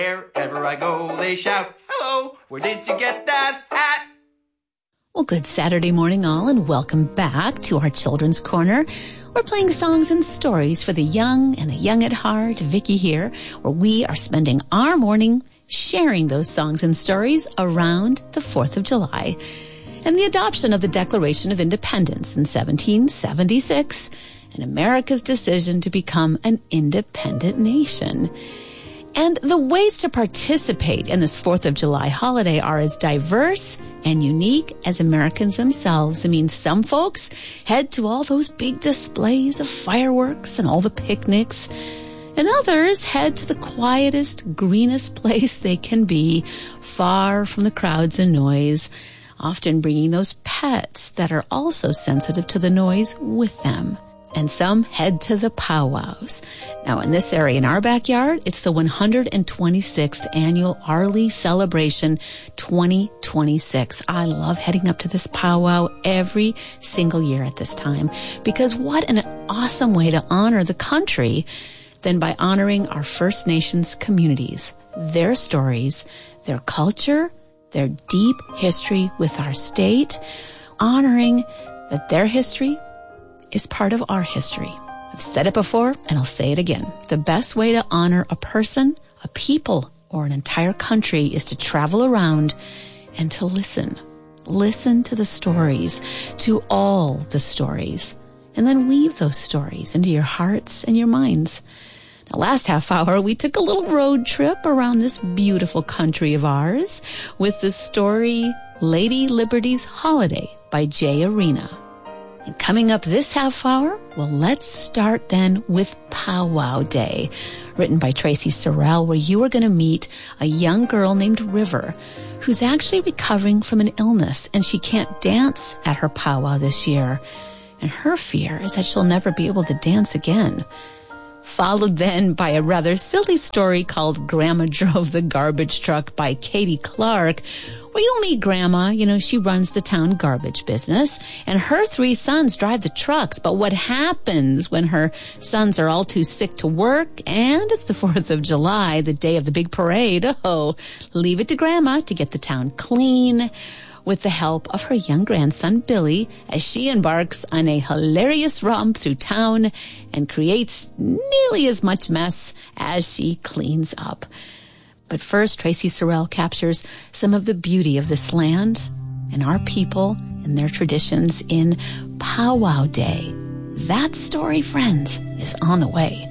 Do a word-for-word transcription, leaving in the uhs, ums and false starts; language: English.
Wherever I go, they shout, hello, where did you get that hat? Well, good Saturday morning all, and welcome back to our Children's Corner. We're playing songs and stories for the young and the young at heart. Vicky here, where we are spending our morning sharing those songs and stories around the fourth of July and the adoption of the Declaration of Independence in seventeen seventy-six and America's decision to become an independent nation. And the ways to participate in this fourth of July holiday are as diverse and unique as Americans themselves. I mean, some folks head to all those big displays of fireworks and all the picnics, and others head to the quietest, greenest place they can be, far from the crowds and noise, often bringing those pets that are also sensitive to the noise with them. And some head to the powwows. Now, in this area in our backyard, it's the one hundred twenty-sixth Annual Arley Celebration twenty twenty-six. I love heading up to this powwow every single year at this time, because what an awesome way to honor the country than by honoring our First Nations communities, their stories, their culture, their deep history with our state, honoring that their history is part of our history. I've said it before, and I'll say it again. The best way to honor a person, a people, or an entire country is to travel around and to listen. Listen to the stories, to all the stories, and then weave those stories into your hearts and your minds. Now, last half hour, we took a little road trip around this beautiful country of ours with the story Lady Liberty's Holiday by Jay Arena. And coming up this half hour, well, let's start then with Powwow Day, written by Tracy Sorrell, where you are going to meet a young girl named River, who's actually recovering from an illness, and she can't dance at her powwow this year. And her fear is that she'll never be able to dance again. Followed then by a rather silly story called Grandma Drove the Garbage Truck by Katie Clark, where you'll meet Grandma. You know, she runs the town garbage business, and her three sons drive the trucks. But what happens when her sons are all too sick to work, and it's the fourth of July, the day of the big parade? Oh, leave it to Grandma to get the town clean, with the help of her young grandson, Billy, as she embarks on a hilarious romp through town and creates nearly as much mess as she cleans up. But first, Tracy Sorrell captures some of the beauty of this land and our people and their traditions in Powwow Day. That story, friends, is on the way.